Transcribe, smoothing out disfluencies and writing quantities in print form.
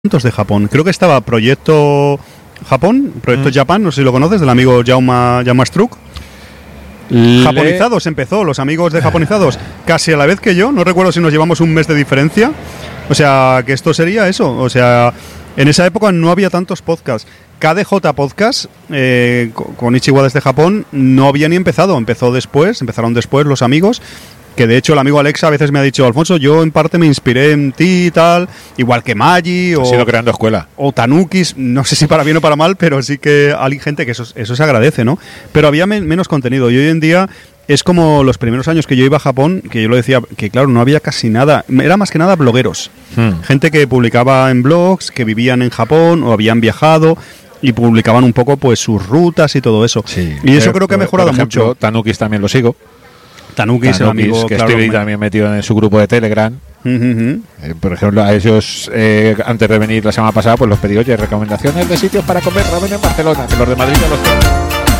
de Japón. Creo que estaba Proyecto Japón, Proyecto Japan, no sé si lo conoces, del amigo Jaume Struck. Japonizados empezó, los amigos de Japonizados, casi a la vez que yo, no recuerdo si nos llevamos un mes de diferencia. O sea, que esto sería eso. O sea, en esa época no había tantos podcasts. KDJ Podcast, con Ichiwa desde Japón, no había ni empezado. Empezaron después los amigos. Que de hecho el amigo Alexa a veces me ha dicho: Alfonso, yo en parte me inspiré en ti y tal, igual que Maggi o... Has ido creando escuela. O Tanukis, no sé si para bien o para mal, pero sí que hay gente que eso se agradece, ¿no? Pero había menos contenido y hoy en día es como los primeros años que yo iba a Japón, que yo lo decía, que claro, no había casi nada, era más que nada blogueros. Gente que publicaba en blogs, que vivían en Japón o habían viajado y publicaban un poco pues sus rutas y todo eso. Sí. Y eso creo que ha mejorado por ejemplo, mucho. Tanukis también lo sigo. Tanukis, el amigo, que claro, estoy también metido en su grupo de Telegram. Por ejemplo, a ellos, antes de venir la semana pasada, pues los pedí, oye, recomendaciones de sitios para comer ramen en Barcelona, que los de Madrid ya los tengo.